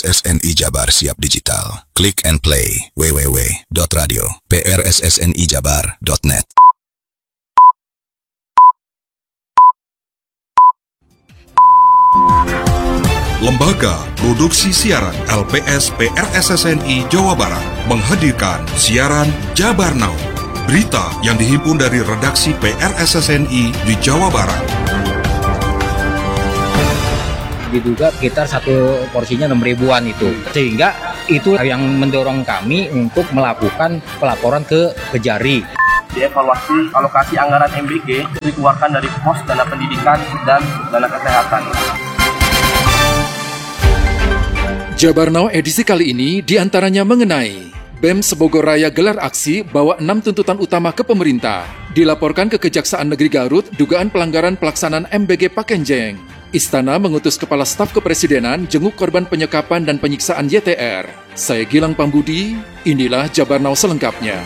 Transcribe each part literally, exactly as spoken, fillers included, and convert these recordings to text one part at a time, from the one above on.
S S N I Jabar siap digital. Click and play w w w dot radio p r s s n i jabar dot net. Lembaga Produksi Siaran L P S P R S S N I Jawa Barat menghadirkan siaran Jabar Now. Berita yang dihimpun dari redaksi P R S S N I di Jawa Barat. Diduga sekitar satu porsinya enam ribuan itu. Sehingga itu yang mendorong kami untuk melakukan pelaporan ke Kejari. Dievaluasi alokasi anggaran M B G dikeluarkan dari pos dana pendidikan dan dana kesehatan. Jabar Now edisi kali ini diantaranya mengenai B E M Sebogor Raya gelar aksi bawa enam tuntutan utama ke pemerintah. Dilaporkan ke Kejaksaan Negeri Garut dugaan pelanggaran pelaksanaan M B G Pakenjeng. Istana mengutus Kepala Staf Kepresidenan jenguk korban penyekapan dan penyiksaan Y T R. Saya Gilang Pambudi, inilah Jabar Now selengkapnya.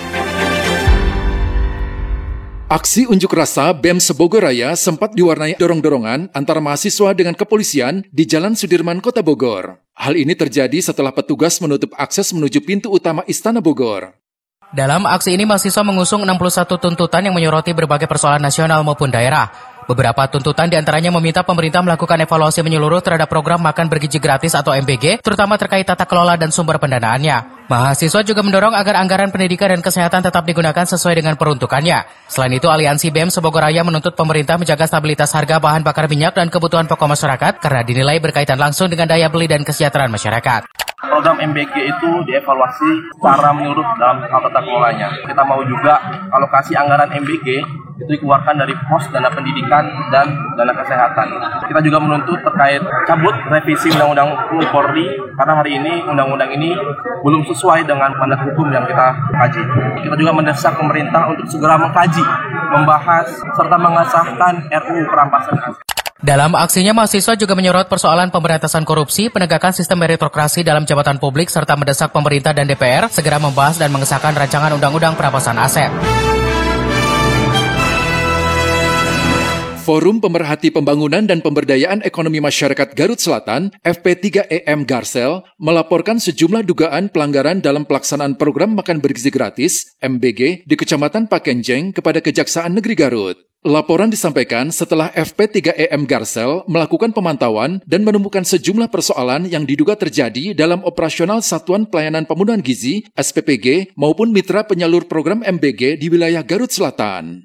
Aksi unjuk rasa B E M Sebogor Raya sempat diwarnai dorong-dorongan antara mahasiswa dengan kepolisian di Jalan Sudirman, Kota Bogor. Hal ini terjadi setelah petugas menutup akses menuju pintu utama Istana Bogor. Dalam aksi ini mahasiswa mengusung enam puluh satu tuntutan yang menyoroti berbagai persoalan nasional maupun daerah. Beberapa tuntutan diantaranya meminta pemerintah melakukan evaluasi menyeluruh terhadap program makan bergizi gratis atau M B G, terutama terkait tata kelola dan sumber pendanaannya. Mahasiswa juga mendorong agar anggaran pendidikan dan kesehatan tetap digunakan sesuai dengan peruntukannya. Selain itu, Aliansi B E M Sebogor Raya menuntut pemerintah menjaga stabilitas harga bahan bakar minyak dan kebutuhan pokok masyarakat karena dinilai berkaitan langsung dengan daya beli dan kesejahteraan masyarakat. Program M B G itu dievaluasi secara menyeluruh dalam hal tata kelolanya. Kita mau juga alokasi anggaran M B G itu dikeluarkan dari pos dana pendidikan dan dana kesehatan. Kita juga menuntut terkait cabut revisi Undang-Undang Polri karena hari ini undang-undang ini belum sesuai dengan mandat hukum yang kita kaji. Kita juga mendesak pemerintah untuk segera mengkaji, membahas serta mengesahkan R U U perampasan aset. Dalam aksinya, mahasiswa juga menyorot persoalan pemberantasan korupsi, penegakan sistem meritokrasi dalam jabatan publik, serta mendesak pemerintah dan D P R segera membahas dan mengesahkan rancangan undang-undang perampasan aset. Forum Pemerhati Pembangunan dan Pemberdayaan Ekonomi Masyarakat Garut Selatan, F P tiga E M Garsel, melaporkan sejumlah dugaan pelanggaran dalam pelaksanaan program makan bergizi gratis, M B G, di Kecamatan Pakenjeng kepada Kejaksaan Negeri Garut. Laporan disampaikan setelah F P tiga E M Garsel melakukan pemantauan dan menemukan sejumlah persoalan yang diduga terjadi dalam operasional Satuan Pelayanan Pemenuhan Gizi, S P P G, maupun mitra penyalur program M B G di wilayah Garut Selatan.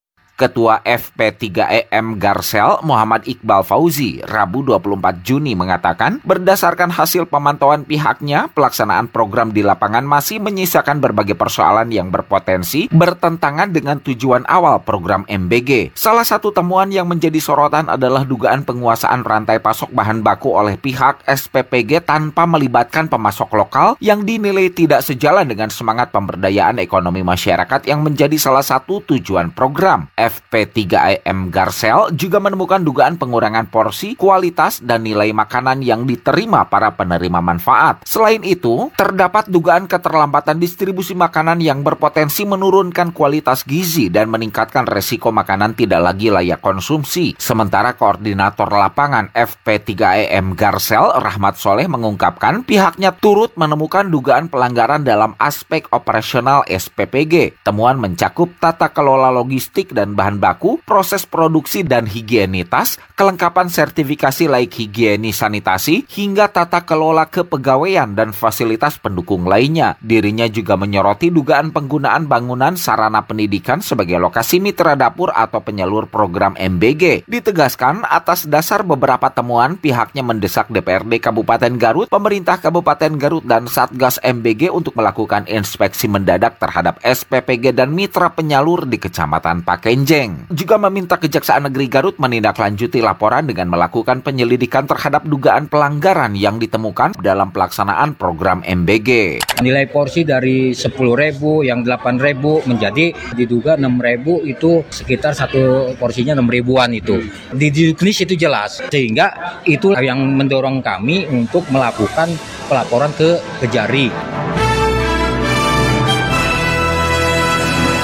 Ketua F P tiga E M Garsel, Muhammad Iqbal Fauzi, Rabu dua puluh empat Juni mengatakan, berdasarkan hasil pemantauan pihaknya, pelaksanaan program di lapangan masih menyisakan berbagai persoalan yang berpotensi bertentangan dengan tujuan awal program M B G. Salah satu temuan yang menjadi sorotan adalah dugaan penguasaan rantai pasok bahan baku oleh pihak S P P G tanpa melibatkan pemasok lokal yang dinilai tidak sejalan dengan semangat pemberdayaan ekonomi masyarakat yang menjadi salah satu tujuan program. F P tiga E M Garsel juga menemukan dugaan pengurangan porsi, kualitas, dan nilai makanan yang diterima para penerima manfaat. Selain itu, terdapat dugaan keterlambatan distribusi makanan yang berpotensi menurunkan kualitas gizi dan meningkatkan resiko makanan tidak lagi layak konsumsi. Sementara Koordinator Lapangan F P tiga E M Garsel, Rahmat Soleh, mengungkapkan pihaknya turut menemukan dugaan pelanggaran dalam aspek operasional S P P G. Temuan mencakup tata kelola logistik dan bahan baku, proses produksi dan higienitas, kelengkapan sertifikasi layak higienis sanitasi, hingga tata kelola kepegawaian dan fasilitas pendukung lainnya. Dirinya juga menyoroti dugaan penggunaan bangunan sarana pendidikan sebagai lokasi mitra dapur atau penyalur program M B G. Ditegaskan, atas dasar beberapa temuan, pihaknya mendesak D P R D Kabupaten Garut, pemerintah Kabupaten Garut, dan Satgas M B G untuk melakukan inspeksi mendadak terhadap S P P G dan mitra penyalur di Kecamatan Pakenjeng. Juga meminta Kejaksaan Negeri Garut menindaklanjuti laporan dengan melakukan penyelidikan terhadap dugaan pelanggaran yang ditemukan dalam pelaksanaan program M B G. Nilai porsi dari sepuluh ribu yang delapan ribu menjadi diduga enam ribu itu sekitar satu porsinya enam ribuan itu. Di juknis itu jelas, sehingga itu yang mendorong kami untuk melakukan pelaporan ke Kejari.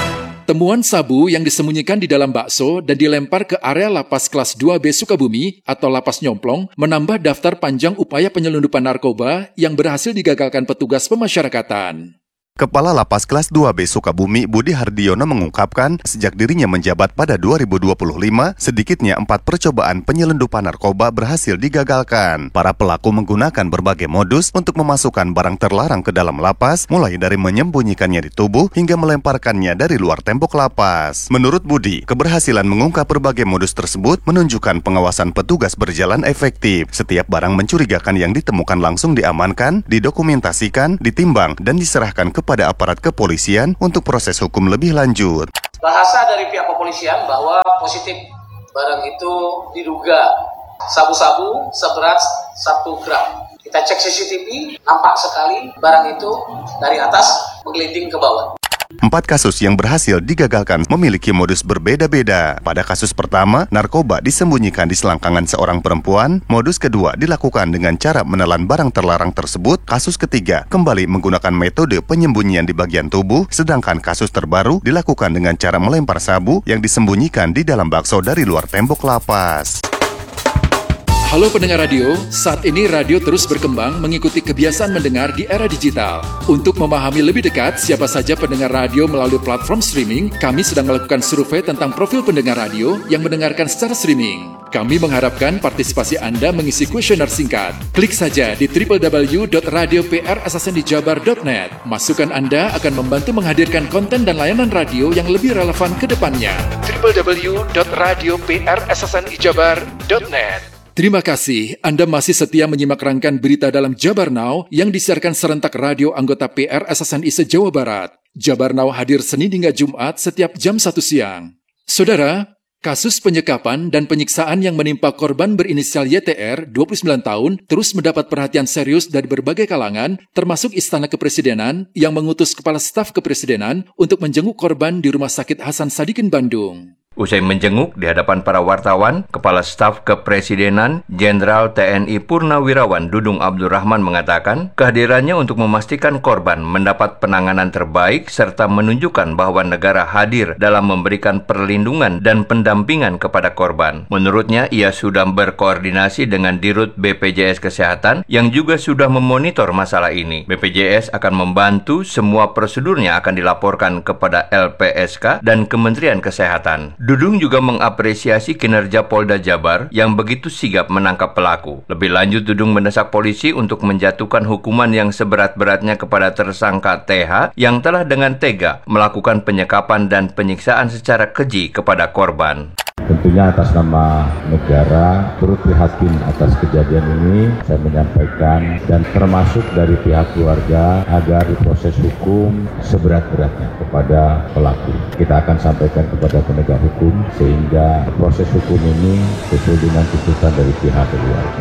Temuan sabu yang disembunyikan di dalam bakso dan dilempar ke area lapas kelas dua B Sukabumi atau lapas Nyomplong menambah daftar panjang upaya penyelundupan narkoba yang berhasil digagalkan petugas pemasyarakatan. Kepala Lapas Kelas dua B Sukabumi Budi Hardiono mengungkapkan sejak dirinya menjabat pada dua ribu dua puluh lima, sedikitnya empat percobaan penyelundupan narkoba berhasil digagalkan. Para pelaku menggunakan berbagai modus untuk memasukkan barang terlarang ke dalam lapas, mulai dari menyembunyikannya di tubuh hingga melemparkannya dari luar tembok lapas. Menurut Budi, keberhasilan mengungkap berbagai modus tersebut menunjukkan pengawasan petugas berjalan efektif. Setiap barang mencurigakan yang ditemukan langsung diamankan, didokumentasikan, ditimbang, dan diserahkan ke pada aparat kepolisian untuk proses hukum lebih lanjut. Bahasa dari pihak kepolisian bahwa positif barang itu diduga sabu-sabu seberat satu gram. Kita cek C C T V, nampak sekali barang itu dari atas menggelinding ke bawah. Empat kasus yang berhasil digagalkan memiliki modus berbeda-beda. Pada kasus pertama, narkoba disembunyikan di selangkangan seorang perempuan. Modus kedua dilakukan dengan cara menelan barang terlarang tersebut. Kasus ketiga kembali menggunakan metode penyembunyian di bagian tubuh. Sedangkan kasus terbaru dilakukan dengan cara melempar sabu yang disembunyikan di dalam bakso dari luar tembok lapas. Halo pendengar radio, saat ini radio terus berkembang mengikuti kebiasaan mendengar di era digital. Untuk memahami lebih dekat siapa saja pendengar radio melalui platform streaming, kami sedang melakukan survei tentang profil pendengar radio yang mendengarkan secara streaming. Kami mengharapkan partisipasi Anda mengisi kuesioner singkat. Klik saja di w w w dot radio p r s s n i jabar dot net. Masukan Anda akan membantu menghadirkan konten dan layanan radio yang lebih relevan ke depannya. w w w dot radio p r s s n i jabar dot net. Terima kasih, Anda masih setia menyimak rangkaian berita dalam Jabar Now yang disiarkan serentak radio anggota P R S S N I se-Jawa Barat. Jabar Now hadir Senin hingga Jumat setiap jam satu siang. Saudara, kasus penyekapan dan penyiksaan yang menimpa korban berinisial Y T R, dua puluh sembilan tahun, terus mendapat perhatian serius dari berbagai kalangan, termasuk Istana Kepresidenan yang mengutus Kepala Staf Kepresidenan untuk menjenguk korban di Rumah Sakit Hasan Sadikin, Bandung. Usai menjenguk di hadapan para wartawan, Kepala Staf Kepresidenan Jenderal T N I Purnawirawan Dudung Abdul Rahman mengatakan kehadirannya untuk memastikan korban mendapat penanganan terbaik serta menunjukkan bahwa negara hadir dalam memberikan perlindungan dan pendampingan kepada korban. Menurutnya, ia sudah berkoordinasi dengan Dirut B P J S Kesehatan yang juga sudah memonitor masalah ini. B P J S akan membantu, semua prosedurnya akan dilaporkan kepada L P S K dan Kementerian Kesehatan. Dudung juga mengapresiasi kinerja Polda Jabar yang begitu sigap menangkap pelaku. Lebih lanjut, Dudung mendesak polisi untuk menjatuhkan hukuman yang seberat-beratnya kepada tersangka T H yang telah dengan tega melakukan penyekapan dan penyiksaan secara keji kepada korban. Tentunya atas nama negara turut prihatin atas kejadian ini, saya menyampaikan dan termasuk dari pihak keluarga agar diproses hukum seberat-beratnya kepada pelaku. Kita akan sampaikan kepada penegak hukum sehingga proses hukum ini sesuai dengan tuntutan dari pihak keluarga.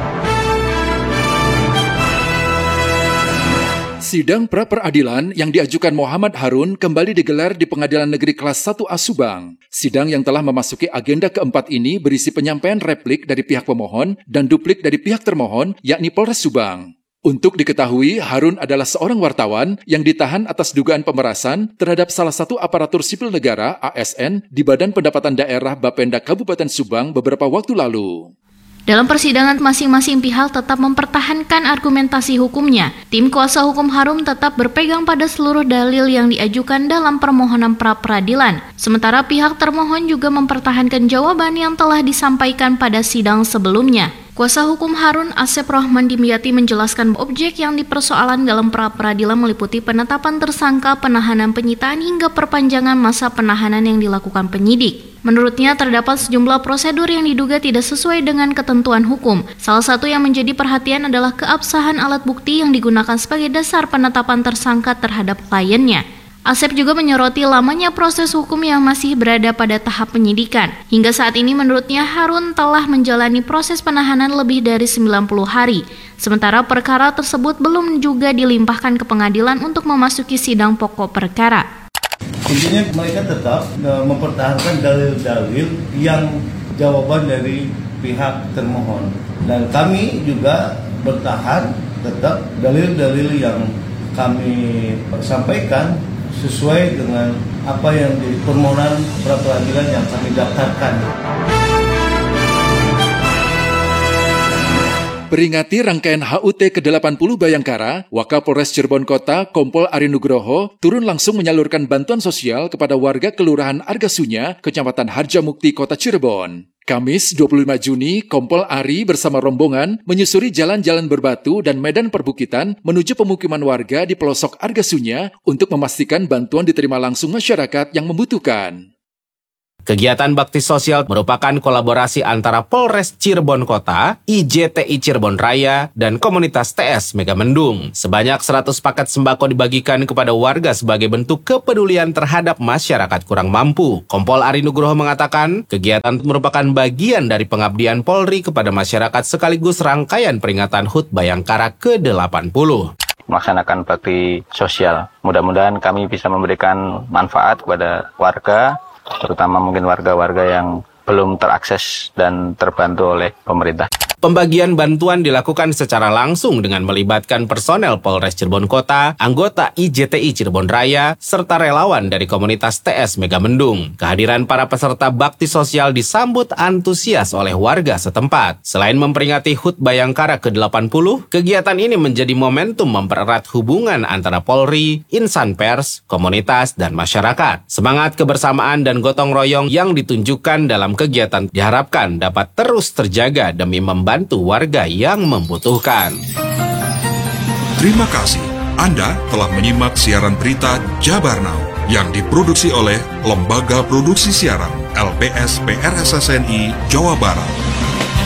Sidang pra-peradilan yang diajukan Muhammad Harun kembali digelar di Pengadilan Negeri Kelas satu A Subang. Sidang yang telah memasuki agenda keempat ini berisi penyampaian replik dari pihak pemohon dan duplik dari pihak termohon, yakni Polres Subang. Untuk diketahui, Harun adalah seorang wartawan yang ditahan atas dugaan pemerasan terhadap salah satu aparatur sipil negara A S N di Badan Pendapatan Daerah Bapenda Kabupaten Subang beberapa waktu lalu. Dalam persidangan, masing-masing pihak tetap mempertahankan argumentasi hukumnya. Tim kuasa hukum Harun tetap berpegang pada seluruh dalil yang diajukan dalam permohonan pra-peradilan. Sementara pihak termohon juga mempertahankan jawaban yang telah disampaikan pada sidang sebelumnya. Kuasa hukum Harun, Asep Rohman Dimyati, menjelaskan objek yang dipersoalan dalam pra-peradilan meliputi penetapan tersangka, penahanan penyitaan, hingga perpanjangan masa penahanan yang dilakukan penyidik. Menurutnya, terdapat sejumlah prosedur yang diduga tidak sesuai dengan ketentuan hukum. Salah satu yang menjadi perhatian adalah keabsahan alat bukti yang digunakan sebagai dasar penetapan tersangka terhadap kliennya. Asep juga menyoroti lamanya proses hukum yang masih berada pada tahap penyidikan. Hingga saat ini menurutnya Harun telah menjalani proses penahanan lebih dari sembilan puluh hari. Sementara perkara tersebut belum juga dilimpahkan ke pengadilan untuk memasuki sidang pokok perkara. Intinya mereka tetap mempertahankan dalil-dalil yang jawaban dari pihak termohon. Dan kami juga bertahan tetap dalil-dalil yang kami sampaikan sesuai dengan apa yang jadi permohonan pra peradilan yang kami daftarkan. Peringati rangkaian H U T ke delapan puluh Bayangkara, Wakapolres Cirebon Kota, Kompol Ari Nugroho, turun langsung menyalurkan bantuan sosial kepada warga Kelurahan Argasunya, Kecamatan Harjamukti, Kota Cirebon. Kamis dua puluh lima Juni, Kompol Ari bersama rombongan menyusuri jalan-jalan berbatu dan medan perbukitan menuju pemukiman warga di pelosok Argasunya untuk memastikan bantuan diterima langsung masyarakat yang membutuhkan. Kegiatan bakti sosial merupakan kolaborasi antara Polres Cirebon Kota, I J T I Cirebon Raya, dan komunitas T S Megamendung. Sebanyak seratus paket sembako dibagikan kepada warga sebagai bentuk kepedulian terhadap masyarakat kurang mampu. Kompol Ari Nugroho mengatakan, kegiatan merupakan bagian dari pengabdian Polri kepada masyarakat sekaligus rangkaian peringatan H U T Bayangkara ke delapan puluh. Melaksanakan bakti sosial. Mudah-mudahan kami bisa memberikan manfaat kepada warga, terutama mungkin warga-warga yang belum terakses dan terbantu oleh pemerintah. Pembagian bantuan dilakukan secara langsung dengan melibatkan personel Polres Cirebon Kota, anggota I J T I Cirebon Raya, serta relawan dari komunitas T S Megamendung. Kehadiran para peserta bakti sosial disambut antusias oleh warga setempat. Selain memperingati H U T Bayangkara ke delapan puluh, kegiatan ini menjadi momentum mempererat hubungan antara Polri, insan pers, komunitas, dan masyarakat. Semangat kebersamaan dan gotong royong yang ditunjukkan dalam kegiatan diharapkan dapat terus terjaga demi membantu bantu warga yang membutuhkan. Terima kasih. Anda telah menyimak siaran berita Jabar Now yang diproduksi oleh Lembaga Produksi Siaran L P S P R S S N I Jawa Barat.